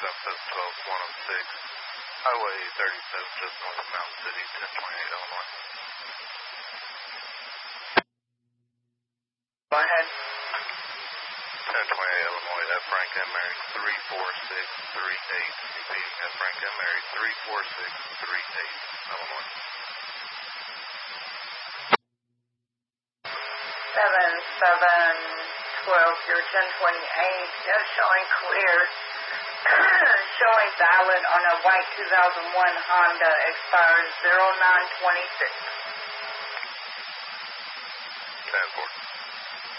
Southwest 12106, Highway 37 just north of Mountain City, 1028 Illinois. Go ahead. 1028 Illinois, F. Frank M. Mary 34638. Repeating, F. Frank M. Mary 34638, Illinois. 7712, you're 1028, showing clear, showing valid on a white 2001 Honda, expires 0926. 10-4.